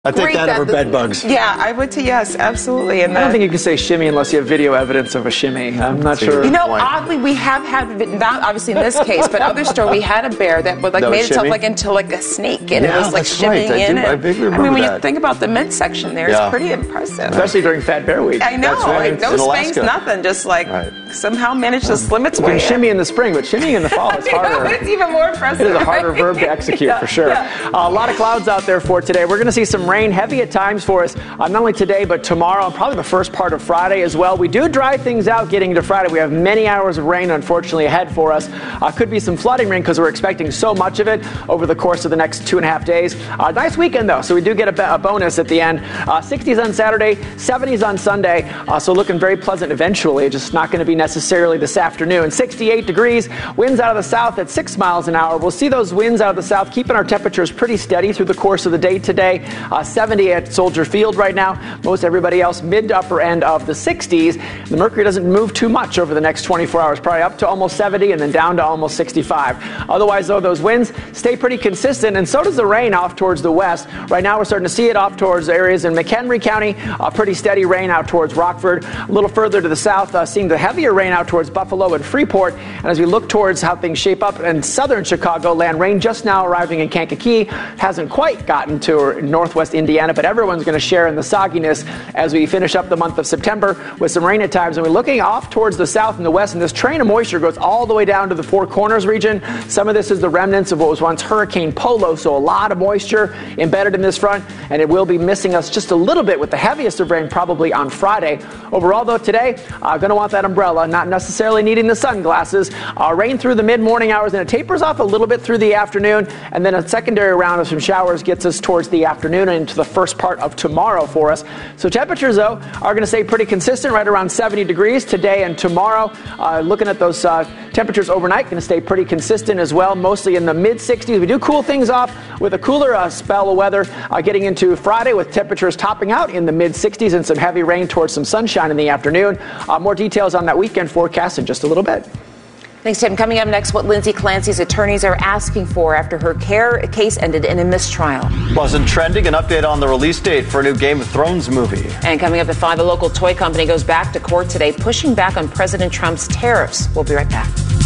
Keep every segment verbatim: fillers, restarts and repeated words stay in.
I take that over bed bugs. Yeah, I would too, yes, absolutely. And I don't think you can say shimmy unless you have video evidence of a shimmy. I'm not sure. You know, oddly, we have had, not obviously in this case, but other store, we had a bear that would like That made was itself shimmy? like into like a snake, and Yeah, it was like that's shimmying right. I in do- it. I vaguely remember mean, when that. you think about the mid section there, Yeah. it's pretty impressive. Especially during Fat Bear Week. I know, That's right. like no In spanks, Alaska. nothing, just like Right. somehow managed to slim its You way can in. shimmy in the spring, but shimmying in the fall is You know, harder. it's even more impressive. It is a harder right? verb to execute Yeah, for sure. yeah. Uh, a lot of clouds out there for today. We're going to see some rain, heavy at times for us, uh, not only today but tomorrow and probably the first part of Friday as well. We do dry things out getting into Friday. We have many hours of rain, unfortunately, ahead for us. Uh, could be some flooding rain because we're expecting so much of it over the course of the next two and a half days. Uh, nice weekend though, so we do get a, a bonus at the end. Uh, sixties on Saturday, seventies on Sunday, uh, so looking very pleasant eventually. Just not going to be necessarily this afternoon. sixty-eight degrees, winds out of the south at six miles an hour. We'll see those winds out of the south keeping our temperatures pretty steady through the course of the day today. Uh, seventy at Soldier Field right now. Most everybody else mid to upper end of the sixties. The mercury doesn't move too much over the next twenty-four hours, probably up to almost seventy and then down to almost sixty-five. Otherwise, though, those winds stay pretty consistent, and so does the rain off towards the west. Right now, we're starting to see it off towards areas in McHenry County. Uh, pretty steady rain out towards Rockford. A little further to the south, uh, seeing the heavier rain out towards Buffalo and Freeport. And as we look towards how things shape up in southern Chicagoland, rain just now arriving in Kankakee. Hasn't quite gotten to northwest Indiana, but everyone's going to share in the sogginess as we finish up the month of September with some rain at times. And we're looking off towards the south and the west, and this train of moisture goes all the way down to the Four Corners region. Some of this is the remnants of what was once Hurricane Polo, so a lot of moisture embedded in this front, and it will be missing us just a little bit with the heaviest of rain probably on Friday. Overall, though, today, uh, going to want that umbrella, not necessarily needing the sunglasses. Uh, rain through the mid-morning hours, and it tapers off a little bit through the afternoon, and then a secondary round of some showers gets us towards the afternoon and into the first part of tomorrow for us. So temperatures, though, are going to stay pretty consistent, right around seventy degrees today and tomorrow. Uh, looking at those uh, temperatures overnight, going to stay pretty consistent as well, mostly in the mid-sixties. We do cool things off with a cooler uh, spell of weather uh, getting into Friday with temperatures topping out in the mid-sixties and some heavy rain towards some sunshine in the afternoon. Uh, more details on that weekend forecast in just a little bit. Thanks, Tim. Coming up next, what Lindsay Clancy's attorneys are asking for after her care case ended in a mistrial. Plus, in trending, an update on the release date for a new Game of Thrones movie. And coming up at five, a local toy company goes back to court today, pushing back on President Trump's tariffs. We'll be right back.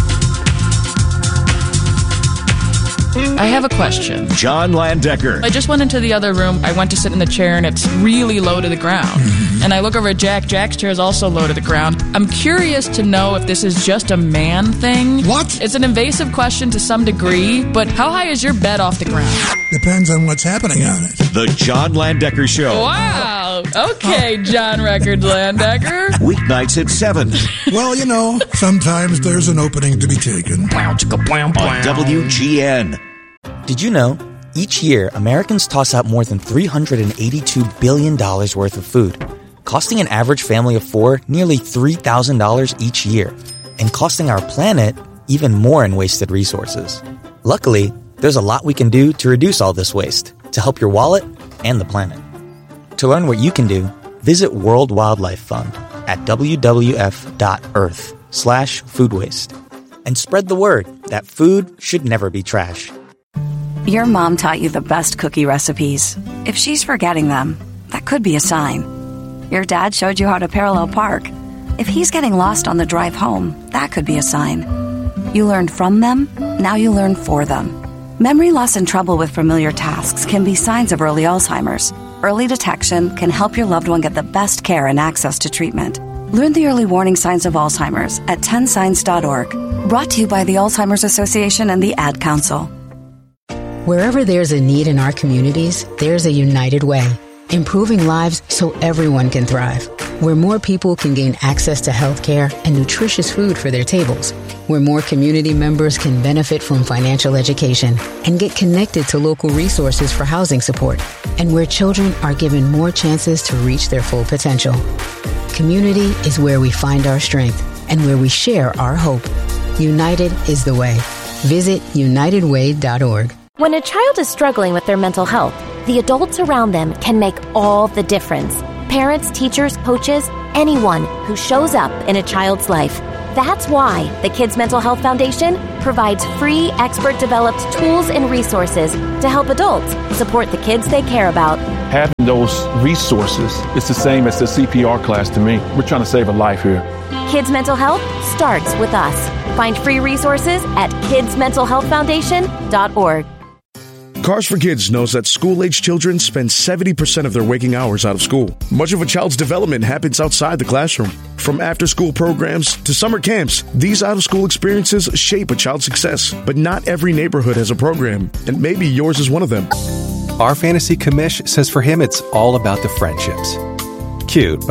I have a question. John Landecker. I just went into the other room. I went to sit in the chair, and it's really low to the ground. And I look over at Jack. Jack's chair is also low to the ground. I'm curious to know if this is just a man thing. What? It's an invasive question to some degree, but how high is your bed off the ground? Depends on what's happening on it. The John Landecker Show. Wow. Okay, John Record Landecker. Weeknights at seven. Well, you know, sometimes there's an opening to be taken. On W G N. Did you know, each year, Americans toss out more than three hundred eighty-two billion dollars worth of food, costing an average family of four nearly three thousand dollars each year, and costing our planet even more in wasted resources. Luckily, there's a lot we can do to reduce all this waste, to help your wallet and the planet. To learn what you can do, visit World Wildlife Fund at w w f dot earth slash food waste. And spread the word that food should never be trash. Your mom taught you the best cookie recipes. If she's forgetting them, that could be a sign. Your dad showed you how to parallel park. If he's getting lost on the drive home, that could be a sign. You learned from them, now you learn for them. Memory loss and trouble with familiar tasks can be signs of early Alzheimer's. Early detection can help your loved one get the best care and access to treatment. Learn the early warning signs of Alzheimer's at ten signs dot org. Brought to you by the Alzheimer's Association and the Ad Council. Wherever there's a need in our communities, there's a United Way, improving lives so everyone can thrive. Where more people can gain access to health care and nutritious food for their tables. Where more community members can benefit from financial education and get connected to local resources for housing support. And where children are given more chances to reach their full potential. Community is where we find our strength and where we share our hope. United is the way. Visit united way dot org. When a child is struggling with their mental health, the adults around them can make all the difference. Parents, teachers, coaches, anyone who shows up in a child's life. That's why the Kids Mental Health Foundation provides free, expert-developed tools and resources to help adults support the kids they care about. Having those resources is the same as the C P R class to me. We're trying to save a life here. Kids Mental Health starts with us. Find free resources at kids mental health foundation dot org. Cars for Kids knows that school-age children spend seventy percent of their waking hours out of school. Much of a child's development happens outside the classroom. From after-school programs to summer camps, these out-of-school experiences shape a child's success. But not every neighborhood has a program, and maybe yours is one of them. Our fantasy commish says for him it's all about the friendships. Cute, but